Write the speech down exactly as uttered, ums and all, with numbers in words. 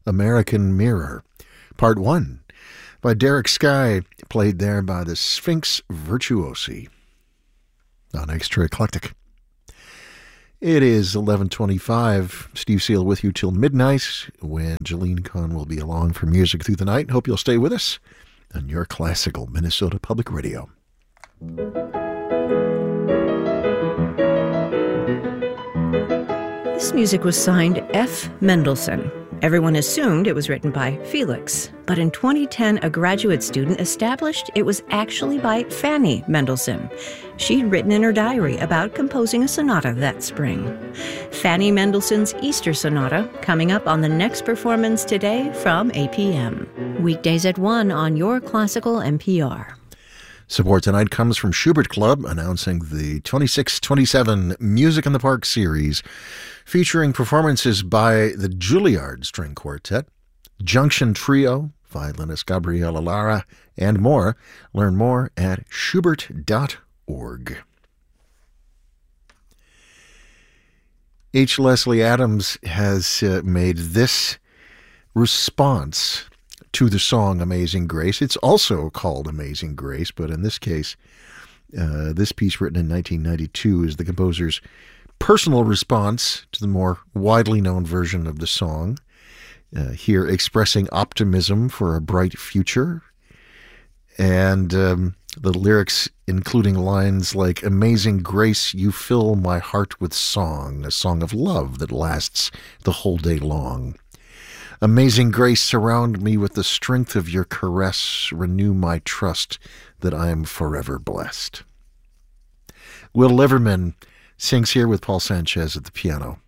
American Mirror, Part one, by Derek Sky, played there by the Sphinx Virtuosi on Extra Eclectic. It is eleven twenty-five. Steve Seal with you till midnight, when Jeline Kahn will be along for music through the night. Hope you'll stay with us on your classical Minnesota Public Radio. This music was signed F. Mendelssohn. Everyone assumed it was written by Felix, but in twenty ten, a graduate student established it was actually by Fanny Mendelssohn. She'd written in her diary about composing a sonata that spring. Fanny Mendelssohn's Easter Sonata, coming up on the next performance today from eight p.m. Weekdays at one on your classical N P R. Support tonight comes from Schubert Club, announcing the twenty-six twenty-seven Music in the Park series, featuring performances by the Juilliard String Quartet, Junction Trio, violinist Gabriela Lara, and more. Learn more at schubert dot org. H. Leslie Adams has uh, made this response to the song Amazing Grace. It's also called Amazing Grace, but in this case, uh, this piece written in nineteen ninety-two is the composer's personal response to the more widely known version of the song, uh, here expressing optimism for a bright future. And um, the lyrics including lines like, "Amazing grace, you fill my heart with song, a song of love that lasts the whole day long. Amazing grace, surround me with the strength of your caress, renew my trust that I am forever blessed." Will Liverman sings here with Paul Sanchez at the piano.